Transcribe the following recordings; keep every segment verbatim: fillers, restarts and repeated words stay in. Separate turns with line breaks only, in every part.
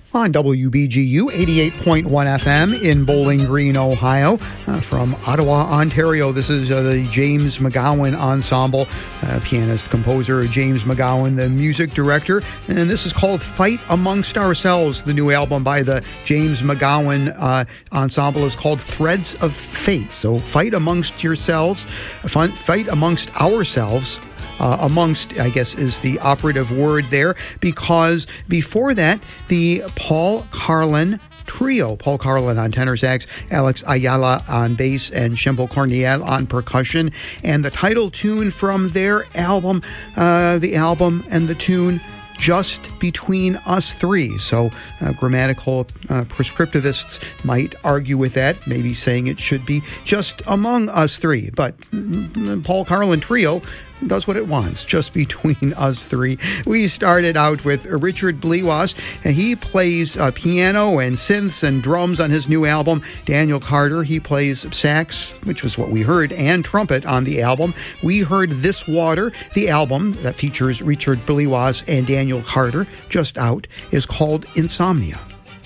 On W B G U eighty-eight point one F M in Bowling Green, Ohio. Uh, from Ottawa, Ontario, this is uh, the James McGowan Ensemble. Uh, pianist, composer James McGowan, the music director. And this is called Fight Amongst Ourselves. The new album by the James McGowan uh, Ensemble is called Threads of Fate. So fight amongst yourselves, fight amongst ourselves. Uh, amongst, I guess, is the operative word there, because before that, the Paul Carlin Trio, Paul Carlin on tenor sax, Alex Ayala on bass, and Shimpo Corniel on percussion, and the title tune from their album, uh, the album and the tune, Just Between Us Three. So uh, grammatical uh, prescriptivists might argue with that, maybe saying it should be just among us three. But mm, Paul Carlin Trio does what it wants, just between us three. We started out with Richard Bliwas, and he plays uh, piano and synths and drums on his new album. Daniel Carter, he plays sax, which was what we heard, and trumpet on the album. We heard This Water. The album that features Richard Bliwas and Daniel Carter, just out, is called Insomnia.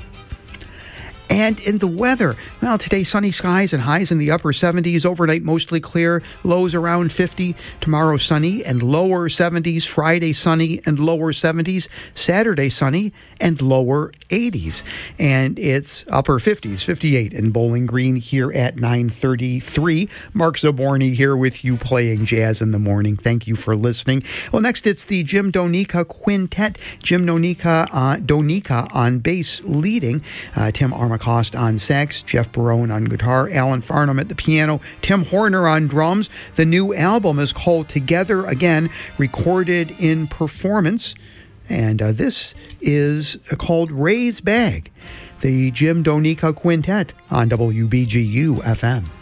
And in the weather, well, today sunny skies and highs in the upper seventies. Overnight mostly clear, lows around fifty. Tomorrow sunny and lower seventies. Friday sunny and lower seventies. Saturday sunny and lower eighties. And it's upper fifties, fifty-eight in Bowling Green here at nine thirty-three. Mark Zaborny here with you playing jazz in the morning. Thank you for listening. Well, next it's the Jim Donica Quintet. Jim Donica, uh, Donica on bass leading. Uh, Tim Armacost on sax, Jeff Barone on guitar, Alan Farnham at the piano, Tim Horner on drums. The new album is called Together Again, recorded in performance. And uh, this is called Ray's Bag. The Jim Donica Quintet on W B G U F M.